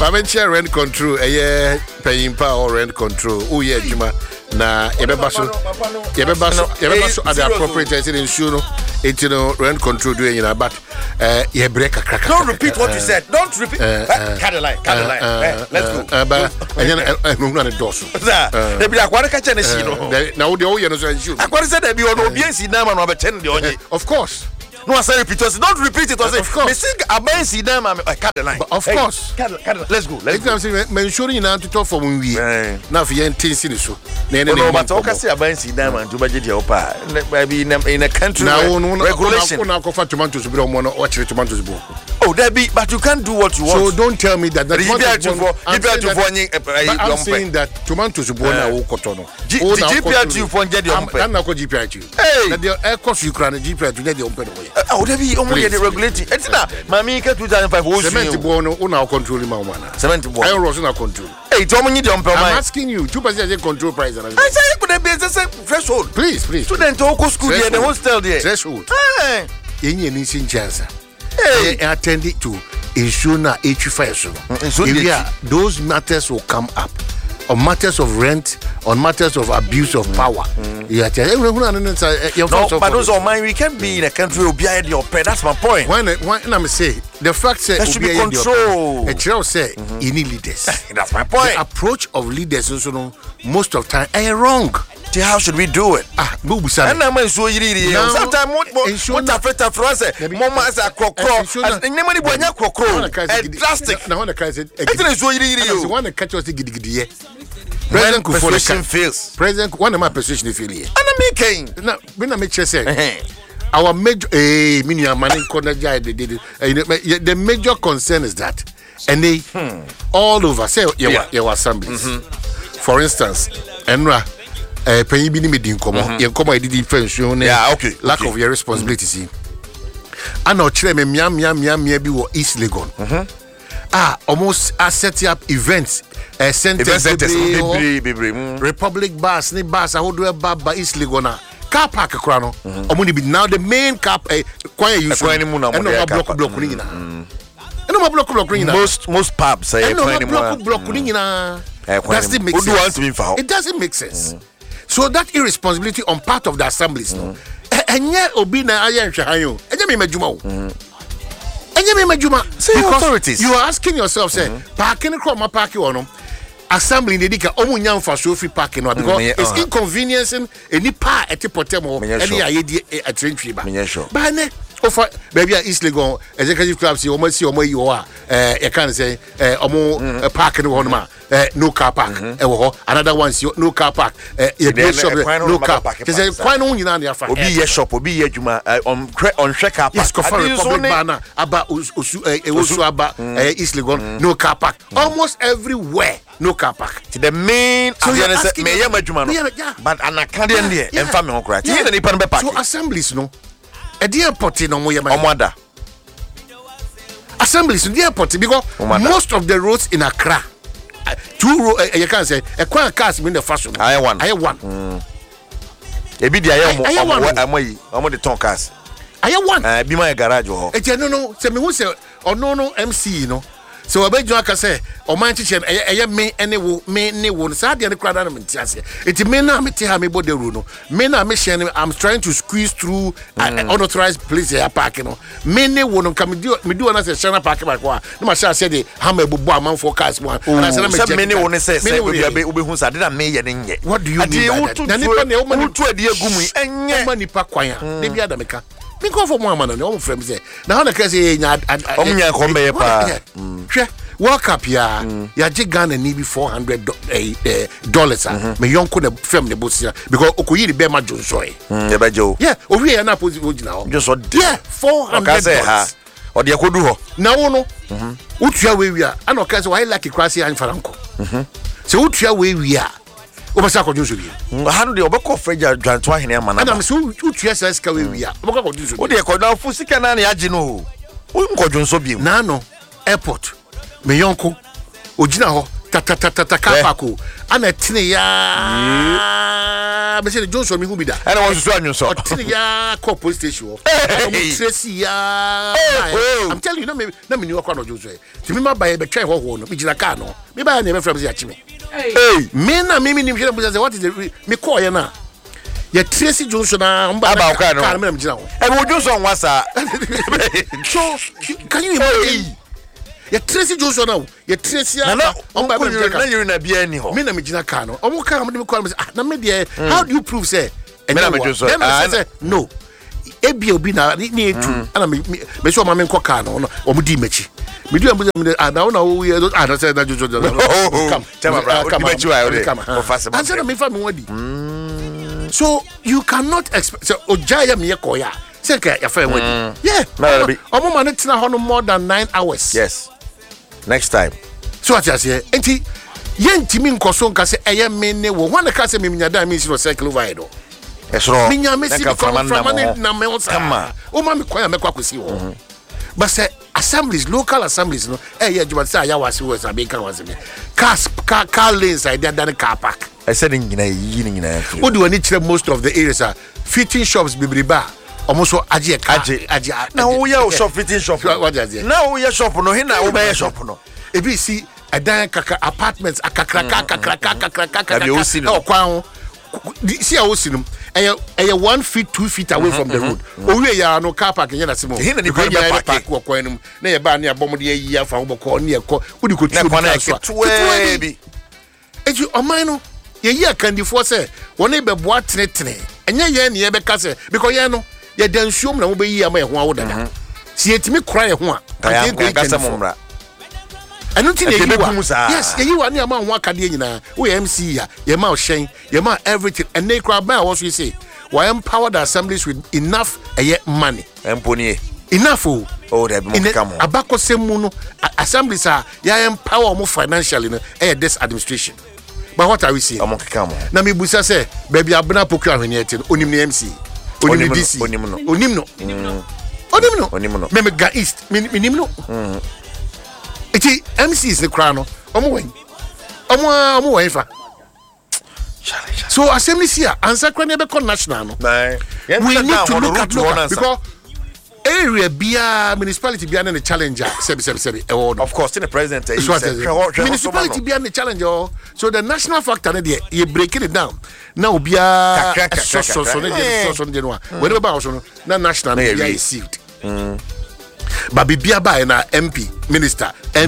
Provincial rent control, paying power rent control. Oh, yeah, Juma. Na yebebaso at the appropriate time ensure no rent control doing in but you break a crack. Don't repeat what you said. Don't repeat. Cut the line. Let's go. But I'm not a dorsal. They be like what catch and now the oil is ensure. I said there be no BNC number over 10 the of course. No, I said repeat us. Don't repeat it. Of course. BNC number cut the line. Of course. Let's go. Let's go. Mentioning now to talk for when we now for yen tin so. No, but talk say BNC number to budget your pa. Maybe in a country regulation. Now go for tomatoes be on or tomatoes bo. Oh, there be, but you can't do what you want. So don't tell me that I'm saying that tomatoes bo na wo kotono. GPR you for get your own. I'm not go GPR you. Hey, the air cost you can GPR to get your own. Oh, there be only the regulating. It's not. Mami, 2005. Cement bono, una control my one. Cement bono. I was not control. Hey, Tommy, I'm asking you. 2% control price. I say you could be a threshold. Please. Student talk school there, the hostel there. Threshold. Hey. Any chance. Hey, attended to ensure na H5. Those matters will come up. On matters of rent, on matters of abuse of power. No, but those are mine. We can't be in a country who behind your pay. That's my point. When I'm saying the fact that should be control. A child say you need leaders. That's my point. The approach of leaders also most of time are wrong. How should we do it? And I'm so sometimes what affect France, Mama as a crocro, and nobody when you crocro, drastic. Now, the Kaiser, I want to catch us the President Kufuor fails. President, one of my position is failure. And I'm making. Now, when I make sure say, our major, the major concern is that, and they all over say your assemblies. For instance, Enra. Penny be meeting come I did pension. Lack of your responsibility. See, I know Chreme Mia be East Legon. Almost set up events. Centers Republic bus, ni bus. I would do a baba East Legona. Car park crown. Omuni be now the main car. Choir use. And no block most pubs say it doesn't make sense. So that irresponsibility on part of the assemblies, no. And yet, Obina Ayan Shahayo, and you may authorities. You are asking yourself, say, parking across my parking on assembly in the Dika, Omunyam for Sophie parking, because it's inconveniencing any part at the Potemo, any idea at train fever. But baby, East Legon executive clubs, you almost see you are. I can't say, parking on no car park. Another one, no car park. No car park. There's quite only in the affair. Be a shop, be a Juma on check up. Yes, Republic banner about also about East Legon, no car park. Almost everywhere, no car park. The main, so but an Acadian there, and family crack. So assemblies, no. A dear potty no more Omada. Assemblies in the airport because most of the roads in Accra, you can't say a quiet cars in the fashion. I want. A bit I'm the tonkers. I want. Be my garage. No, say me who say or no MC, you know. So I bet you can say, or my teacher, I may any one side and the crowd. It may not me tell me about the rule. May not mission. I'm trying to squeeze through unauthorized place here parking. Many won't come do another Shana parking like one. No matter said the hammer bomb forecast one. And I said, many won't say, who's I didn't make any. What do you mean? And money paquia. Maybe Adamica. Me go for more money. No friends say. Now the case World Cup ya Ghana need $400. Me young could film the boots because Okoyi the Bema Jones soy. Yeah, we are not positive now. Just $400. Or the Akoduho. Now no. Utia we are. I know case why like Kwasi and Franco. So utia we are. Obasako Josubi. How do the Obako Freja Drantua Hina man? And I'm so utia ska we are. Obako Josubi. What do you call now Fusika Nani Ajino? Unko Jonsobi. Nano airport. Me yonko ojina ho ta kapako ana tine ya ya be say Johnson me hu bi da and I was so anyo o tini ya call police station Tracy ya I'm telling you na me ni wakwa no Johnson ti me ma ba ye be try ho no me gina car no me ba na be from say achi me hey me na me ni me say what is the me call ya na ya Tracy Johnson na mba aba ka no me gina ho e wo Johnson wasa so can you imagine ya Tracy Johnson now ya Tracy na you na bia ni ho me na me gina car no omo car me call me say na me there how do you prove say me na me Johnson say no ebi obi na ni etu ana me so ma me nko car no omo di mechi me do am me na wo ye na say na Johnson come tell bra come mechi wa o fast and say na me fa me wadi so you cannot expect so ojaya me koya say ka ya fa wadi yeah omo ma ne tina ho no more than 9 hours yes next time so what you say enti yentimi nkoso nka say eye me ne wo wan ka say me nya da me si no cycle over do esro me nya me si from na me onsa o ma me kwaya me kwa kwesi wo but say assemblies local assemblies no eye adwuma say ya wase wo say be kan wase me car lanes I dey down car park I said nyina what do we need most of the areas are fitting shops bibriba almost aje na wo ya shop fitting shop what is it na wo ya shop no he na wo be shop no e bi see adan kaka apartments akakra o kwan see a osinum e 1 feet 2 feet away from the road o we ya no car park nya na simo he na ni park wo kwan num na ye ba na abom de yi afa wo boko na ye ko wudi ko tuo na bi eju oman no ye yi akandifo se won e be boa tenetene enye ye ne ye be ka se because ye no ye dansuom na wo be yi ama ye ho awo dada si etimi kra ye ho a ka ka samumra anu ti ne yi wa yes ye yi wa ne ama ho akade nyina wo ye MC ya ye ma ohyen ye ma everything and they crowd by what we say why empower the assemblies with enough money empony enough they be come on abako semu no assemblies are ya empower mo financially no this administration. But what are we seeing? Na me busa say baby abna poku ahwene ete onim ne MC onim ne DC onim no me ga east minim no eti MCs ne kra no omo wen fa so assembly here answer kra ne be national no we need to look at local because area bia municipality bia na challenger sebi of course the president municipality bia na challenger so the national factor there you breaking it down now bia so no when ba so na national na received but bia ba na MP minister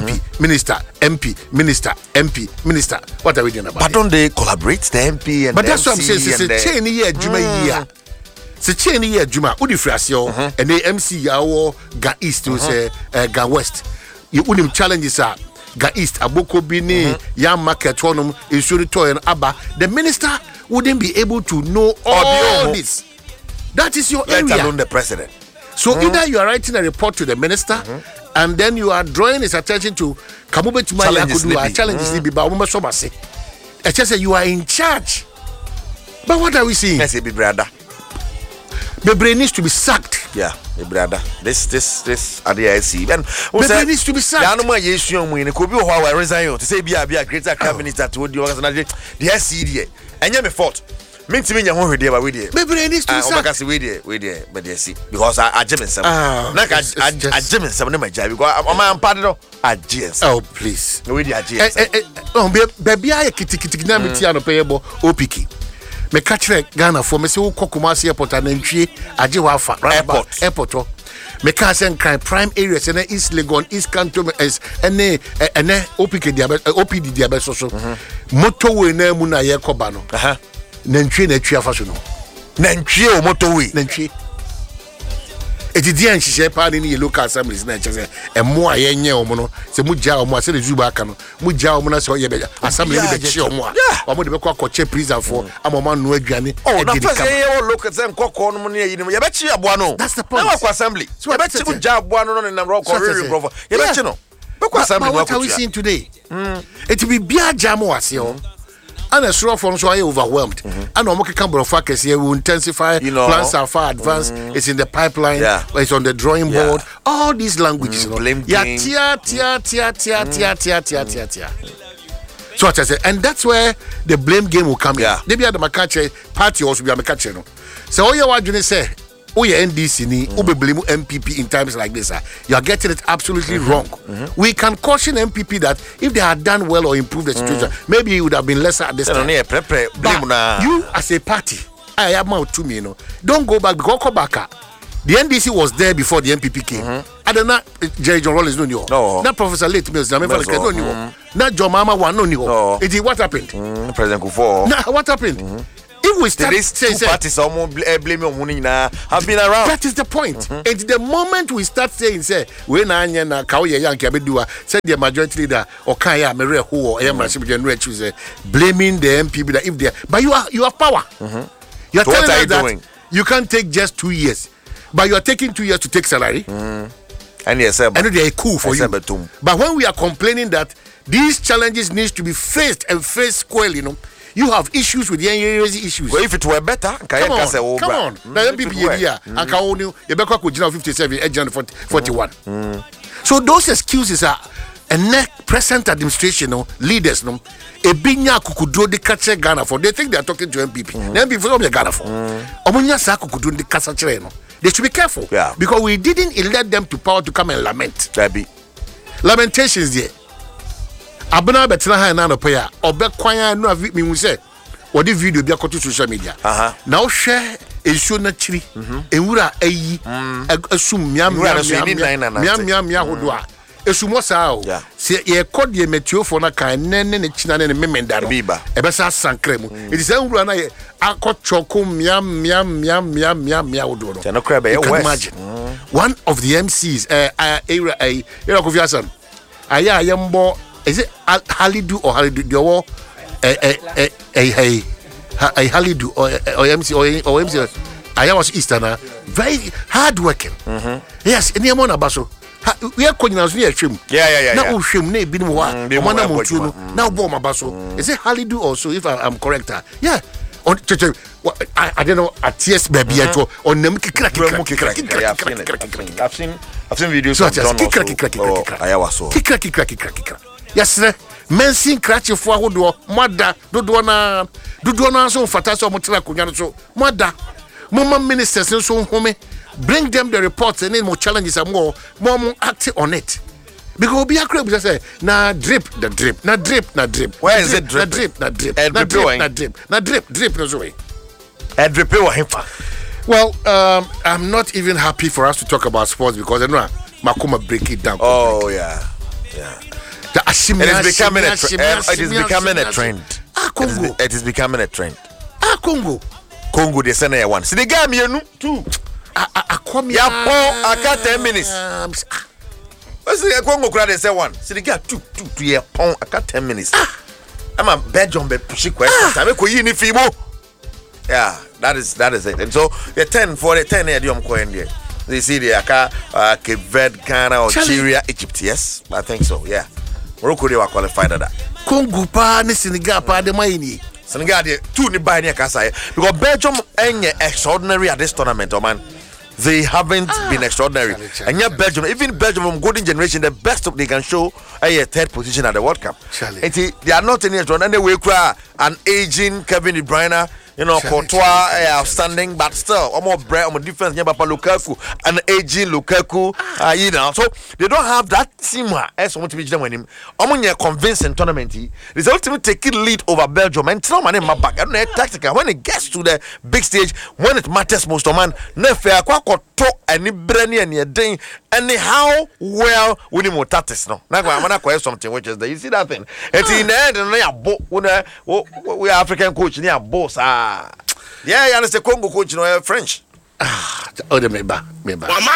what are we doing about but don't they collaborate the MP and but that's what I'm saying it's chain here adwuma here se chain here adwuma udi frase o and the MC yawo ga east to say ga west you unim challenges are ga east aboko bi ni ya market honum insure toy aba the minister wouldn't be able to know all this that is your area let alone the president so either you are writing a report to the minister and then you are drawing his attention to kamube to my challenges be ba mo so base I just say you are in charge but what are we seeing yes be brother Bebre needs to be sacked. Yeah, brother. This at the IC. And Bebre needs to be sacked. Ya no ma yesu mu ni ko bi ho wa resign to say be a greater cabinet at wo di organization the SC there. Enye me fault. Me ntimi nya ho hwede ba we there. Bebre needs to be sacked. Obaka say we there but the SC because I jam nsem. Na ka I jam nsem na ma jai because o ma ampa do I nsem. Oh please. We there nsem. Baby aye kitikiti na meti anopeyebo opiki. Me catch Ghana for me say wo Kumasi airport anantwie age wa fa airport me ka say crime prime areas na East Legon East Cantonment ene OPD diabe so motorway na mu na ye koba no nantwie na atwa fa so no nantwie o motorway nantwie Edidian she pa ni local assemblies na chese emo aye nye omo no se mu ja omo ase de zuba aka no mu ja omo na se oye be assembly ni be chi omo a omo de be kwa koche prison for amoma no aduane e de ka e local sem kokko no ne yi ni ye be chi aboa no na kwa assembly ye be chi mu ja aboa no na ro ko re bro ye be chi no be kwa assembly what are we seeing today it be bia jamo ase o and a straw from so I overwhelmed. And Omokeka focus here will intensify, plans are far advanced, it's in the pipeline, it's on the drawing board, all these languages, tia. So what I say, and that's where the blame game will come in. Maybe at the Makache party also be a Makache. No? So all you want to say, oh yeah, NDC ni, ube blame MPP in times like this. You are getting it absolutely wrong. We can caution MPP that if they had done well or improved the situation, maybe it would have been lesser at this time. But you as a party, I am out to me, you know. Don't go back because go back. The NDC was there before the MPP came. I don't know Jerry John Rollins no knew. Not Professor Late Mills, no knew. Not John Mama one no knew. It is what happened. President Kufuor. Now what happened? If we start saying parties blame have been around. That is the point. And the moment we start saying say we na anya na ka oye yank abedua said the majority leader or kaya mere who or emraship general choose blaming the MPP that if they but you have power. You are telling us that you can't take just 2 years. But you are taking 2 years to take salary. And yes, I know they are cool for you. But when we are complaining that these challenges need to be faced and faced squarely, you know, you have issues with the issues. Well, if it were better, come on. Now, MPP here, and Kaonu, you better go to 57, 41. So those excuses are a present administration, leaders, no. A binya kukudro de kache Ghana for. They think they are talking to MPP. MPP for Ghana for. Omunya sa kukudro de kache no. They should be careful. Because we didn't elect them to power to come and lament. Lamentations there. Abuna betina ha na no paya. Obe kwanya no avi mi say. What the video be akoti social media. Now share ensuo na chiri. Enwura ayi. Asum miam hodo a. Esumo saa o. Se ye kod ye metio na kan nene ne china ne memenda no. Ebesa sankre mu. It is enwura na ye akotchoko miam hodo no. You can imagine. One of the MCs era Kofi Hassan. Aya yembo is it Halidu or Halidu Diowo Halidu or MC or MC Aya was Easterner, very hard working. Yes, any amount of baso. We are calling us near trim. Now, shame, nay, been one. Now, bomb baso. Is it Halidu also, if I'm correct? Yeah. On I don't know at TS baby on them I've seen videos yes sir men sing crack for hodo mother dodo na so fata so motira kunya so mother mama ministers so home bring them the reports and more challenges and more act on it. Because be a crib say na drip. Where is it drip? Na drip no way. Drip well, I'm not even happy for us to talk about sports because I know Makuma break it down. Oh yeah. It is becoming a trend. Congo. It is becoming a trend. Congo they send a one. See the game you two. Ya 10 minutes. What's the Congo crowd? They say one. See the guy two year pound. I got 10 minutes. I'm a Belgium be pushing question. I'm a Koyini Fibo. Yeah, that is it. And so the 10 for the 10 idiom coin there. They see the Cape Verde, Ghana, Algeria, Egypt. Yes, I think so. Yeah, Morocco they were qualified at that. Congo pa ni Senegal pa de maini. Senegal they two ni buy near Kasai because Belgium ain't extraordinary at this tournament, man. They haven't been extraordinary. And yet Belgium, even Belgium from golden generation, the best of they can show a third position at the World Cup. They are not in it. And they will cry an aging Kevin De Bruyne, you know, Courtois outstanding, but still, more bread, more defense, Lukaku, an aging Lukaku, you know. So they don't have that team as want to be them when him. I'm a convincing tournament. It's ultimately taking lead over Belgium and tell my name back. I don't know tactical when it gets to the big stage, when it matters most, man. Never talk any brainy and your day anyhow well with him tatis no. Now I'm gonna question something which is that you see that thing. It's in the end and we are African coach near boss. Yeah, you understand Congo coach, you know French. Oh, the meba.